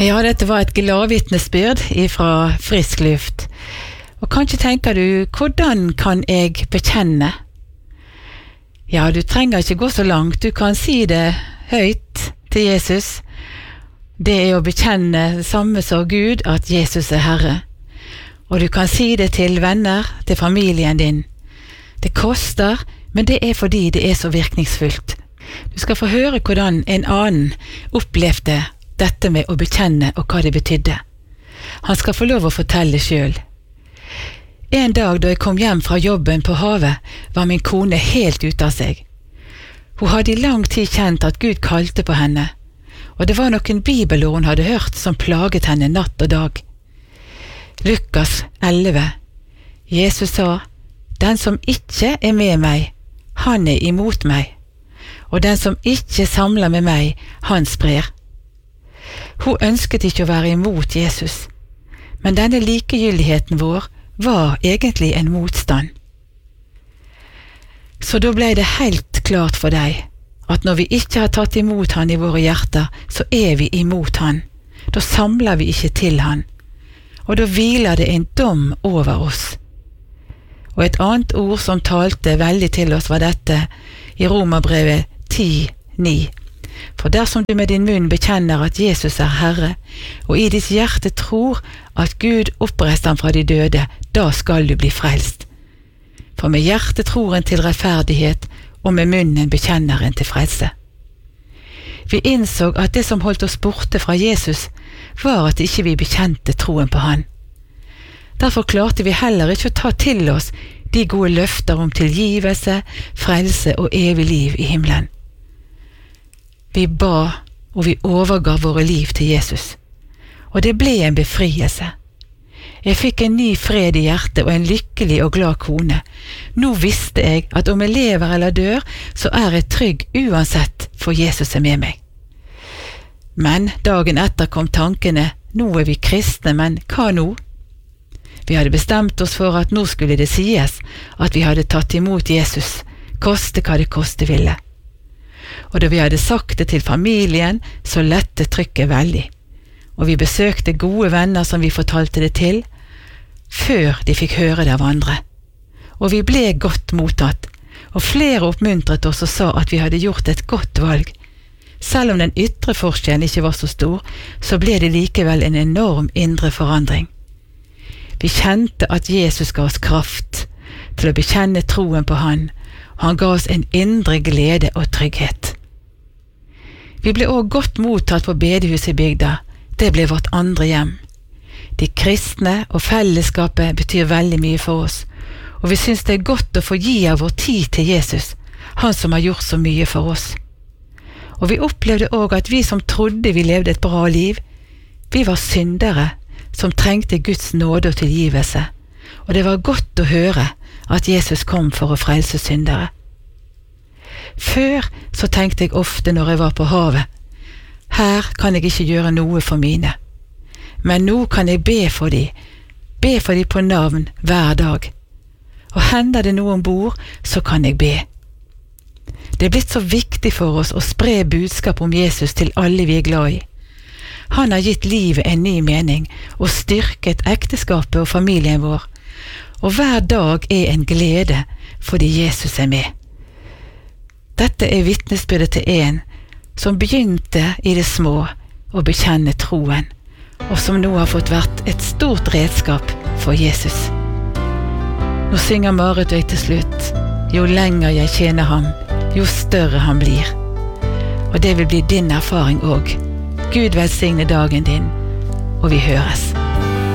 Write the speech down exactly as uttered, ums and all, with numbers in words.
Ja, dette var et gladvitnesbyrd fra Frisk Luft. Og kanskje tenker du, hvordan kan jeg bekjenne? Ja, du trenger ikke gå så langt. Du kan si det høyt til Jesus. Det er å bekjenne det samme som Gud, at Jesus er Herre. Og du kan si det til venner, til familien din. Det koster, men det er fordi det er så virkningsfullt. Du skal få høre hvordan en annen opplevde dette med å bekjenne og hva det betydde. Han skal få lov å fortelle selv. En dag da jeg kom hjem fra jobben på havet, var min kone helt ute av seg. Hun hadde i lang tid kjent at Gud kalte på henne, og det var noen bibelord hun hadde hørt som plaget henne natt og dag. Lukas elleve. Jesus sa, «Den som ikke er med meg, han er imot meg, og den som ikke samler med meg, han sprer.» Hun ønsket ikke å være imot Jesus, men denne likegyldigheten vår var egentlig en motstand. Så da ble det helt klart for deg at når vi ikke har tatt imot han i våre hjerter, så er vi imot han. Da samler vi ikke til han, og da hviler det en dom over oss. Og et annet ord som talte veldig til oss var dette i Romerbrevet ti ni. For dersom du med din munn bekjenner at Jesus er Herre, og i ditt hjerte tror at Gud oppreiste ham fra de døde, da skal du bli frelst. For med hjertet tror en til rettferdighet, og med munnen bekjenner en til frelse. Vi innså at det som holdt oss borte fra Jesus, var at ikke vi bekjente troen på han. Derfor klarte vi heller ikke å ta til oss de gode løfter om tilgivelse, frelse og evig liv i himmelen. Vi ba, og vi overga våre liv til Jesus. Og det ble en befrielse. Jeg fikk en ny fred i hjertet og en lykkelig og glad kone. Nå visste jeg at om jeg lever eller dør, så er jeg trygg uansett, for Jesus er med meg. Men dagen etter kom tankene, nå er vi kristne, men hva nå? Vi hadde bestemt oss for at nå skulle det sies at vi hadde tatt imot Jesus, koste hva det koste ville. Og da vi hadde sagt det til familien, så lette trykket veldig. Og vi besøkte gode venner som vi fortalte det til, før de fikk høre det av andre. Og vi ble godt mottatt, og flere oppmuntret oss og sa at vi hadde gjort et godt valg. Selv om den ytre forskjellen ikke var så stor, så ble det likevel en enorm indre forandring. Vi kjente at Jesus ga oss kraft til å bekjenne troen på han, og han ga oss en indre glede og trygghet. Vi ble også godt mottatt på bedehuset i bygda. Det ble vårt andre hjem. De kristne og fellesskapet betyr veldig mye for oss, og vi synes det er godt å få gi av vår tid til Jesus, han som har gjort så mye for oss. Og vi opplevde også at vi som trodde vi levde et bra liv, vi var syndere som trengte Guds nåde og tilgivelse, og det var godt å høre at Jesus kom for å frelse syndere. Før så tenkte jeg ofte når jeg var på havet, her kan jeg ikke gjøre noe for mine, men nå kan jeg be for de, be for de på navn hver dag, og hender det noe ombord, så kan jeg be. Det er blitt så viktig for oss å spre budskap om Jesus til alle vi er glad i. Han har gitt livet en ny mening, og styrket ekteskapet og familien vår, og hver dag er en glede fordi Jesus er med. Dette er vitnesbyrdet til en som begynte i det små å bekjenne troen, og som nå har fått vært et stort redskap for Jesus. Nå synger Marit og jeg til slutt, jo lenger jeg tjener ham, jo større han blir. Og det vil bli din erfaring også. Gud velsigne dagen din, og vi høres.